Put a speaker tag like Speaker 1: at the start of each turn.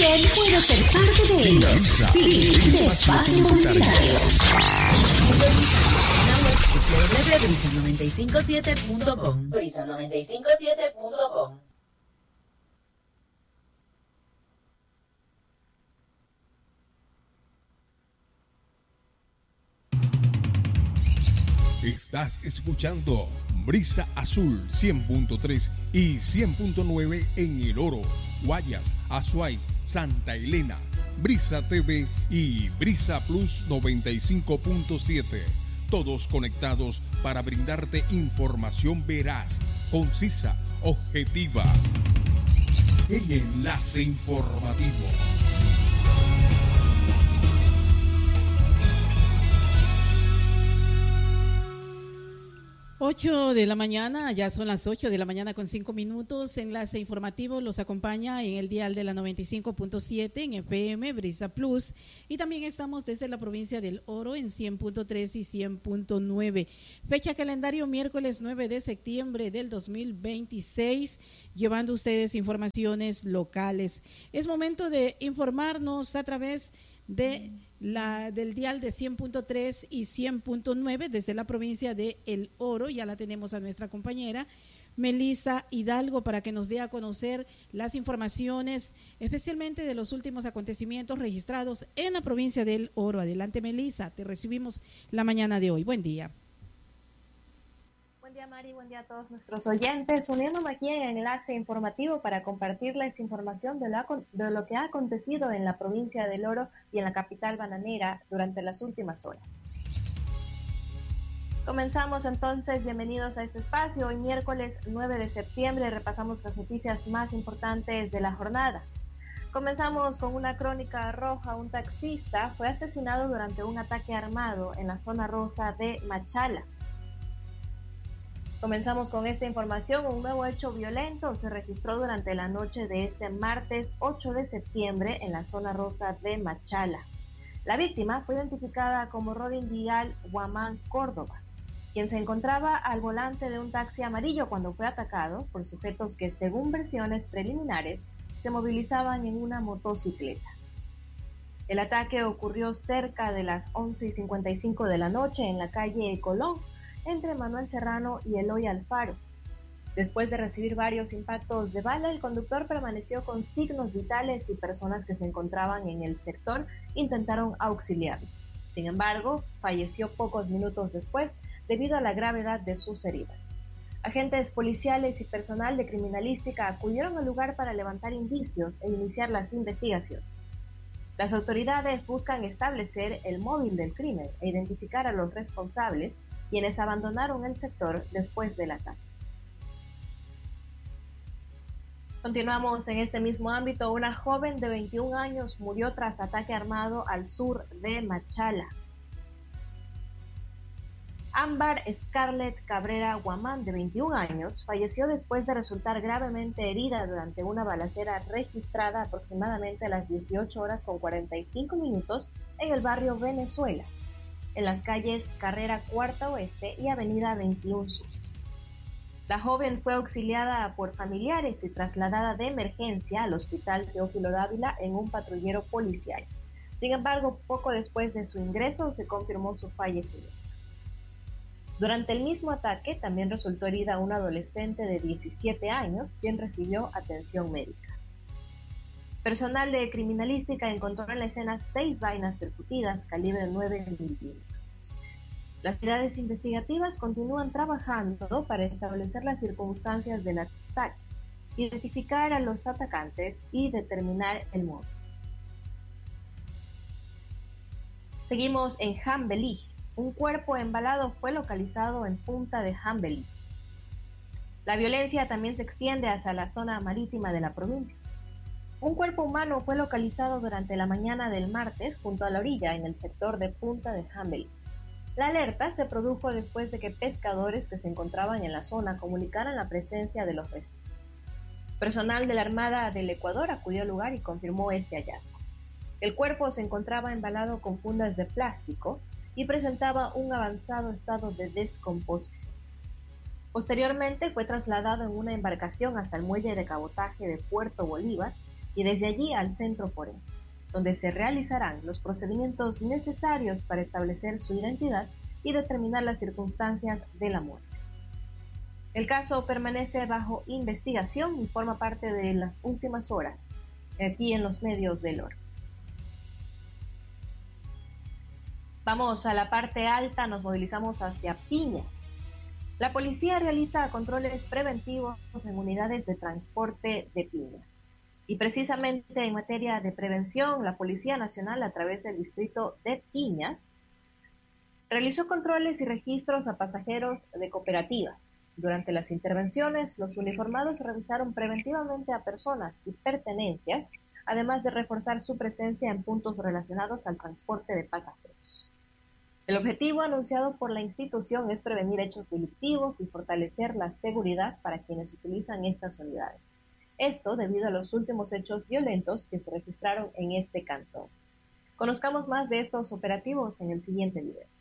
Speaker 1: Usted puede ser parte de ellos. De Espacio Publicitario.
Speaker 2: www.brisa957.com. brisa957.com.
Speaker 3: Estás escuchando Brisa Azul 100.3 y 100.9 en El Oro, Guayas, Azuay, Santa Elena, Brisa TV y Brisa Plus 95.7. Todos conectados para brindarte información veraz, concisa, objetiva. En Enlace Informativo.
Speaker 4: 8 de la mañana, ya son las 8 de la mañana con 5 minutos. Enlace Informativo los acompaña en el dial de la 95.7 en FM, Brisa Plus. Y también estamos desde la provincia del Oro en 100.3 y 100.9. Fecha calendario miércoles 9 de septiembre del 2026, llevando ustedes informaciones locales. Es momento de informarnos a través del dial de 100.3 y 100.9 desde la provincia de El Oro. Ya la tenemos a nuestra compañera Melissa Hidalgo para que nos dé a conocer las informaciones, especialmente de los últimos acontecimientos registrados en la provincia del Oro. Adelante, Melissa, te recibimos la mañana de hoy. Buen día.
Speaker 5: Buen día, Mari, buen día a todos nuestros oyentes, uniéndome aquí en Enlace Informativo para compartirles información de lo que ha acontecido en la provincia del Oro y en la capital bananera durante las últimas horas. Comenzamos entonces, bienvenidos a este espacio. Hoy miércoles 9 de septiembre repasamos las noticias más importantes de la jornada. Comenzamos con una crónica roja. Un taxista fue asesinado durante un ataque armado en la zona rosa de Machala. Comenzamos con esta información. Un nuevo hecho violento se registró durante la noche de este martes 8 de septiembre en la zona rosa de Machala. La víctima fue identificada como Rodin Vial Guamán Córdoba, quien se encontraba al volante de un taxi amarillo cuando fue atacado por sujetos que, según versiones preliminares, se movilizaban en una motocicleta. El ataque ocurrió cerca de las 11:55 de la noche en la calle Colón, entre Manuel Serrano y Eloy Alfaro. Después de recibir varios impactos de bala, el conductor permaneció con signos vitales y personas que se encontraban en el sector intentaron auxiliarlo. Sin embargo, falleció pocos minutos después debido a la gravedad de sus heridas. Agentes policiales y personal de criminalística acudieron al lugar para levantar indicios e iniciar las investigaciones. Las autoridades buscan establecer el móvil del crimen e identificar a los responsables, quienes abandonaron el sector después del ataque. Continuamos en este mismo ámbito. Una joven de 21 años murió tras ataque armado al sur de Machala. Ámbar Scarlett Cabrera Guamán, de 21 años, falleció después de resultar gravemente herida durante una balacera registrada aproximadamente a las 18:45 en el barrio Venezuela, en las calles Carrera Cuarta Oeste y Avenida 21 Sur. La joven fue auxiliada por familiares y trasladada de emergencia al Hospital Teófilo Dávila en un patrullero policial. Sin embargo, poco después de su ingreso se confirmó su fallecimiento. Durante el mismo ataque también resultó herida una adolescente de 17 años, quien recibió atención médica. Personal de criminalística encontró en la escena 6 vainas percutidas calibre 9 milímetros. Las unidades investigativas continúan trabajando para establecer las circunstancias del ataque, identificar a los atacantes y determinar el modo. Seguimos en Jambelí. Un cuerpo embalado fue localizado en Punta de Jambelí. La violencia también se extiende hacia la zona marítima de la provincia. Un cuerpo humano fue localizado durante la mañana del martes junto a la orilla en el sector de Punta de Jambelí. La alerta se produjo después de que pescadores que se encontraban en la zona comunicaran la presencia de los restos. Personal de la Armada del Ecuador acudió al lugar y confirmó este hallazgo. El cuerpo se encontraba embalado con fundas de plástico y presentaba un avanzado estado de descomposición. Posteriormente fue trasladado en una embarcación hasta el muelle de cabotaje de Puerto Bolívar y desde allí al centro forense, donde se realizarán los procedimientos necesarios para establecer su identidad y determinar las circunstancias de la muerte. El caso permanece bajo investigación y forma parte de las últimas horas aquí en los medios del oro. Vamos a la parte alta, nos movilizamos hacia Piñas. La policía realiza controles preventivos en unidades de transporte de Piñas. Y precisamente en materia de prevención, la Policía Nacional, a través del distrito de Piñas, realizó controles y registros a pasajeros de cooperativas. Durante las intervenciones, los uniformados revisaron preventivamente a personas y pertenencias, además de reforzar su presencia en puntos relacionados al transporte de pasajeros. El objetivo anunciado por la institución es prevenir hechos delictivos y fortalecer la seguridad para quienes utilizan estas unidades. Esto debido a los últimos hechos violentos que se registraron en este cantón. Conozcamos más de estos operativos en el siguiente video.